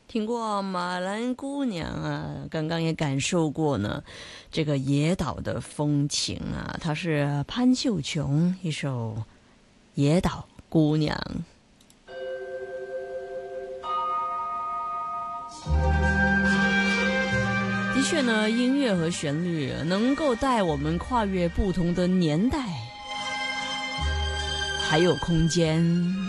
听过马兰姑娘啊，刚刚也感受过呢，这个野岛的风情啊，它是潘秀琼一首《野岛姑娘》。的确呢，音乐和旋律能够带我们跨越不同的年代，还有空间。